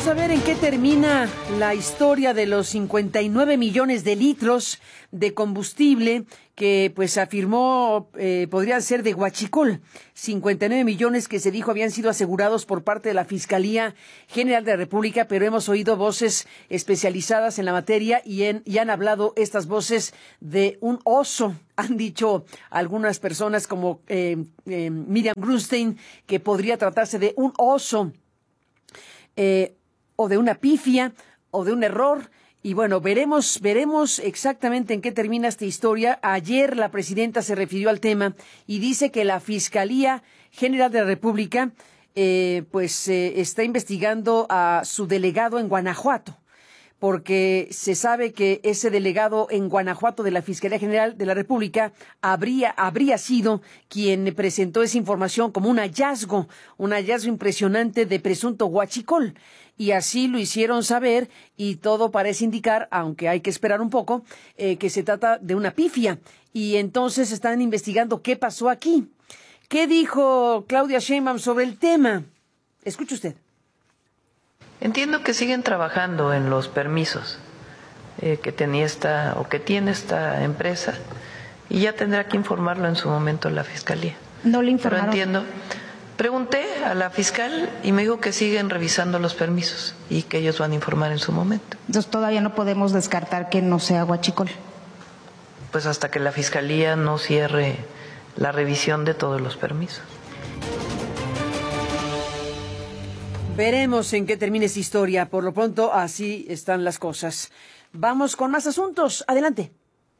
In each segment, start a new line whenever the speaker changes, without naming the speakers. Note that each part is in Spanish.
a ver en qué termina la historia de los 59 millones de litros de combustible que pues afirmó podrían ser de huachicol. 59 millones que se dijo habían sido asegurados por parte de la Fiscalía General de la República, pero hemos oído voces especializadas en la materia y han hablado estas voces de un oso. Han dicho algunas personas como Miriam Grunstein que podría tratarse de un oso. O de una pifia, o de un error. Y bueno, veremos exactamente en qué termina esta historia. Ayer la presidenta se refirió al tema y dice que la Fiscalía General de la República está investigando a su delegado en Guanajuato, porque se sabe que ese delegado en Guanajuato de la Fiscalía General de la República habría sido quien presentó esa información como un hallazgo impresionante de presunto huachicol. Y así lo hicieron saber y todo parece indicar, aunque hay que esperar un poco, que se trata de una pifia. Y entonces están investigando qué pasó aquí. ¿Qué dijo Claudia Sheinbaum sobre el tema? Escuche usted.
Entiendo que siguen trabajando en los permisos que tiene esta empresa y ya tendrá que informarlo en su momento la Fiscalía.
No le informaron.
Pero entiendo. Pregunté a la fiscal y me dijo que siguen revisando los permisos y que ellos van a informar en su momento.
Entonces todavía no podemos descartar que no sea huachicol.
Pues hasta que la Fiscalía no cierre la revisión de todos los permisos.
Veremos en qué termina esta historia. Por lo pronto, así están las cosas. Vamos con más asuntos. Adelante.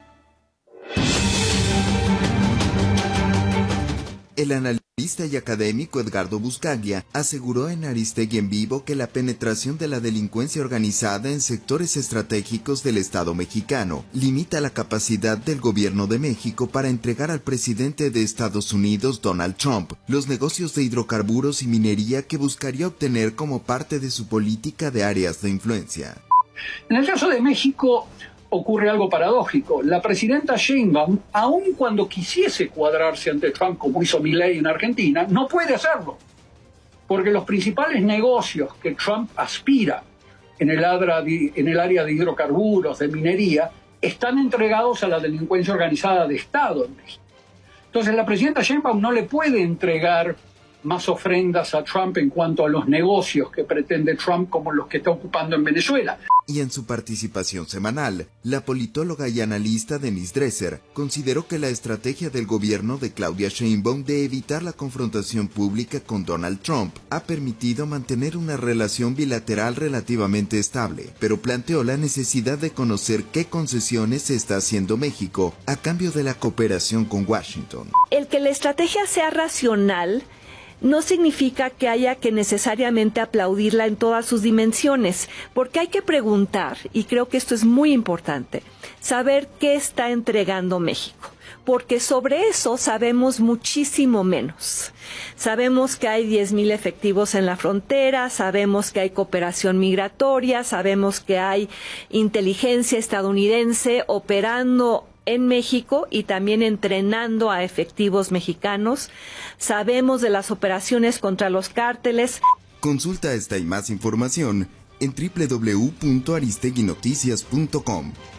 El analista y académico Edgardo Buscaglia aseguró en Aristegui en Vivo que la penetración de la delincuencia organizada en sectores estratégicos del Estado mexicano limita la capacidad del gobierno de México para entregar al presidente de Estados Unidos, Donald Trump, los negocios de hidrocarburos y minería que buscaría obtener como parte de su política de áreas de influencia.
En el caso de México ocurre algo paradójico. La presidenta Sheinbaum, aun cuando quisiese cuadrarse ante Trump, como hizo Milei en Argentina, no puede hacerlo. Porque los principales negocios que Trump aspira en el área de hidrocarburos, de minería, están entregados a la delincuencia organizada de Estado en México. Entonces la presidenta Sheinbaum no le puede entregar más ofrendas a Trump en cuanto a los negocios que pretende Trump como los que está ocupando en Venezuela.
Y en su participación semanal, la politóloga y analista Denise Dresser consideró que la estrategia del gobierno de Claudia Sheinbaum de evitar la confrontación pública con Donald Trump ha permitido mantener una relación bilateral relativamente estable, pero planteó la necesidad de conocer qué concesiones se está haciendo México a cambio de la cooperación con Washington.
El que la estrategia sea racional no significa que haya que necesariamente aplaudirla en todas sus dimensiones, porque hay que preguntar, y creo que esto es muy importante, saber qué está entregando México, porque sobre eso sabemos muchísimo menos. Sabemos que hay 10,000 efectivos en la frontera, sabemos que hay cooperación migratoria, sabemos que hay inteligencia estadounidense operando en México y también entrenando a efectivos mexicanos. Sabemos de las operaciones contra los cárteles.
Consulta esta y más información en www.aristeguinoticias.com.